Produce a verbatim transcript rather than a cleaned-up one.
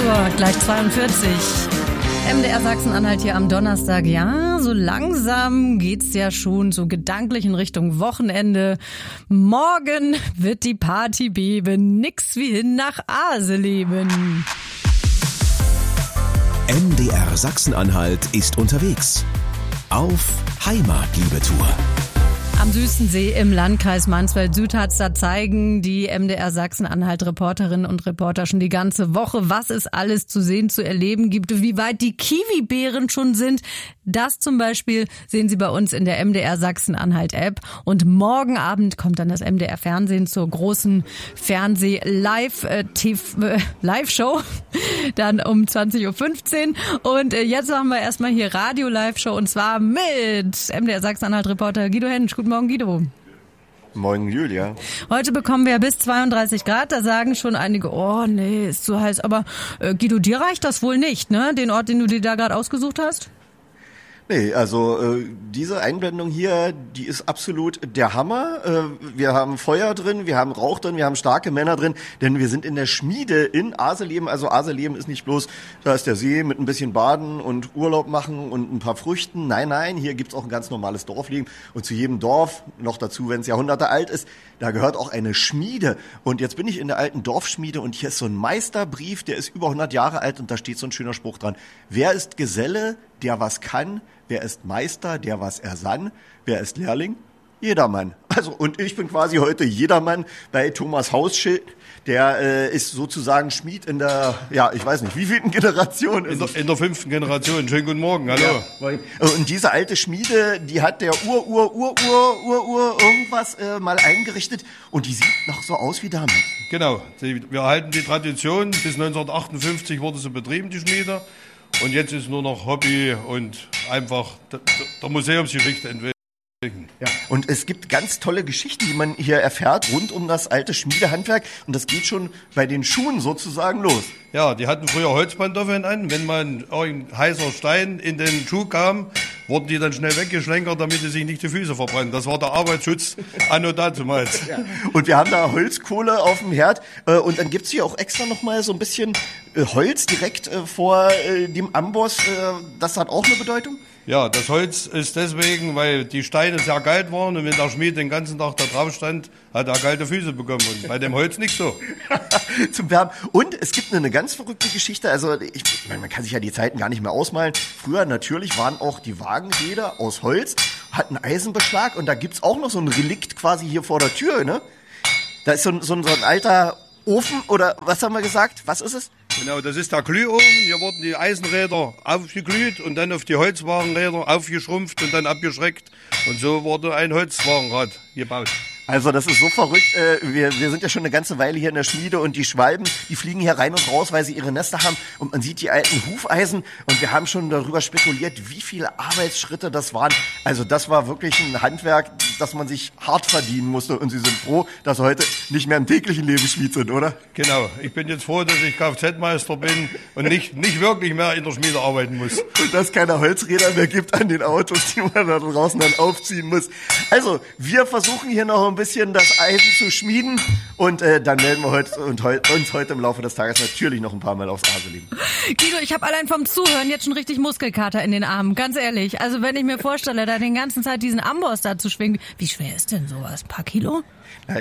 Uhr, gleich zweiundvierzig. M D R Sachsen-Anhalt hier am Donnerstag. Ja, so langsam geht's ja schon so gedanklich in Richtung Wochenende. Morgen wird die Party beben. Nix wie hin nach Aseleben. M D R Sachsen-Anhalt ist unterwegs. Auf Heimatliebe-Tour. Am Süßensee im Landkreis Mansfeld-Südharz, zeigen die M D R Sachsen-Anhalt-Reporterinnen und Reporter schon die ganze Woche, was es alles zu sehen, zu erleben gibt, wie weit die Kiwi-Bären schon sind. Das zum Beispiel sehen Sie bei uns in der M D R Sachsen-Anhalt-App. Und morgen Abend kommt dann das M D R-Fernsehen zur großen Fernseh-Live-Show, dann um zwanzig Uhr fünfzehn. Und jetzt machen wir erstmal hier Radio-Live-Show, und zwar mit M D R Sachsen-Anhalt-Reporter Guido Hensch. Guten Morgen, Guido. Morgen, Julia. Heute bekommen wir ja bis zweiunddreißig Grad. Da sagen schon einige, oh nee, ist zu heiß. Aber äh, Guido, dir reicht das wohl nicht, ne? Den Ort, den du dir da gerade ausgesucht hast? Nee, also äh, diese Einblendung hier, die ist absolut der Hammer. Äh, wir haben Feuer drin, wir haben Rauch drin, wir haben starke Männer drin, denn wir sind in der Schmiede in Aseleben. Also Aseleben ist nicht bloß, da ist der See mit ein bisschen Baden und Urlaub machen und ein paar Früchten. Nein, nein, hier gibt's auch ein ganz normales Dorfleben. Und zu jedem Dorf, noch dazu, wenn es Jahrhunderte alt ist, da gehört auch eine Schmiede. Und jetzt bin ich in der alten Dorfschmiede und hier ist so ein Meisterbrief, der ist über hundert Jahre alt, und da steht so ein schöner Spruch dran. Wer ist Geselle, der was kann? Wer ist Meister, der was ersann? Wer ist Lehrling? Jedermann. Also, und ich bin quasi heute Jedermann bei Thomas Hausschild. Der äh, ist sozusagen Schmied in der, ja, ich weiß nicht, wie vielten Generation ist in der, in der fünften Generation. Schönen guten Morgen, hallo. Ja. Und diese alte Schmiede, die hat der Ur, Ur, Ur, Ur, Ur, Ur irgendwas äh, mal eingerichtet, und die sieht noch so aus wie damals. Genau, wir erhalten die Tradition. Bis neunzehnhundertachtundfünfzig wurde sie betrieben, die Schmiede. Und jetzt ist nur noch Hobby und einfach der, der Museumsgeschichte entwickeln. Ja. Und es gibt ganz tolle Geschichten, die man hier erfährt, rund um das alte Schmiedehandwerk. Und das geht schon bei den Schuhen sozusagen los. Ja, die hatten früher Holzpantoffeln an. Wenn mal ein heißer Stein in den Schuh kam, wurden die dann schnell weggeschlenkert, damit sie sich nicht die Füße verbrennen. Das war der Arbeitsschutz anno dazumals. Ja. Und wir haben da Holzkohle auf dem Herd. Und dann gibt's hier auch extra nochmal so ein bisschen Holz direkt vor dem Amboss. Das hat auch eine Bedeutung? Ja, das Holz ist deswegen, weil die Steine sehr kalt waren, und wenn der Schmied den ganzen Tag da drauf stand, hat er kalte Füße bekommen, und bei dem Holz nicht so. Zum Wärmen. Und es gibt eine ganz verrückte Geschichte, also ich, man kann sich ja die Zeiten gar nicht mehr ausmalen. Früher natürlich waren auch die Wagenräder aus Holz, hatten Eisenbeschlag, und da gibt's auch noch so ein Relikt quasi hier vor der Tür, ne? Da ist so ein, so ein, so ein alter Ofen, oder was haben wir gesagt? Was ist es? Genau, das ist der Glühofen. Hier wurden die Eisenräder aufgeglüht und dann auf die Holzwagenräder aufgeschrumpft und dann abgeschreckt. Und so wurde ein Holzwagenrad gebaut. Also das ist so verrückt. Äh, wir, wir sind ja schon eine ganze Weile hier in der Schmiede, und die Schwalben, die fliegen hier rein und raus, weil sie ihre Nester haben, und man sieht die alten Hufeisen, und wir haben schon darüber spekuliert, wie viele Arbeitsschritte das waren. Also das war wirklich ein Handwerk, das man sich hart verdienen musste, und Sie sind froh, dass Sie heute nicht mehr im täglichen Leben Schmied sind, oder? Genau. Ich bin jetzt froh, dass ich Kfz-Meister bin und nicht, nicht wirklich mehr in der Schmiede arbeiten muss. Und dass es keine Holzräder mehr gibt an den Autos, die man da draußen dann aufziehen muss. Also, wir versuchen hier noch ein bisschen das Eisen zu schmieden, und äh, dann melden wir heute, und heu, uns heute im Laufe des Tages natürlich noch ein paar Mal aufs Aseleben. Guido, ich habe allein vom Zuhören jetzt schon richtig Muskelkater in den Armen, ganz ehrlich. Also wenn ich mir vorstelle, da den ganzen Zeit diesen Amboss da zu schwingen, wie schwer ist denn sowas? Ein paar Kilo? Na,